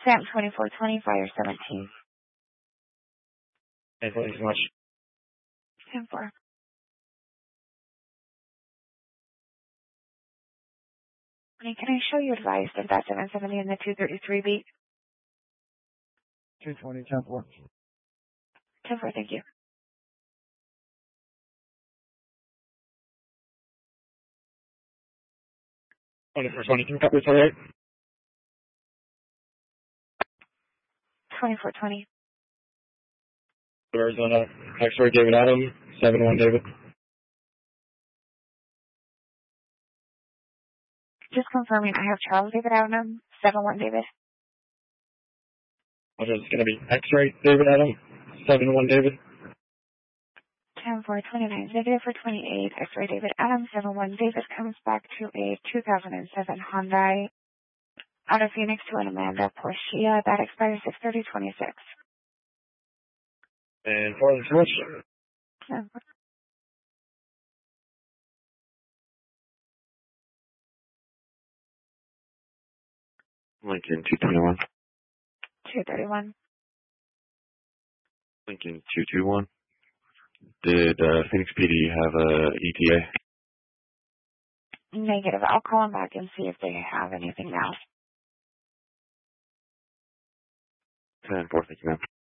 Sam 2420, Fire 17. Thank you so much. Sam 4. Can I show you advised of that 770 and the 233 beat? 220, 10-4. 10-4, thank you. For 22, copy, 48. 2420. Arizona, X-ray David Adam, 7-1 David. Just confirming, I have Charles David Adam, 7-1 David. It's going to be X-ray David Adam, 7-1 David. 10-4, 29, negative for 28, X-ray David Adam, 7-1 David comes back to a 2007 Hyundai out of Phoenix to an Amanda Porsche. That expires 6/30/26. And for the switch. Lincoln 221. 231. Lincoln 221. Did Phoenix PD have a ETA? Negative. I'll call them back and see if they have anything now. 10-4, thank you, ma'am.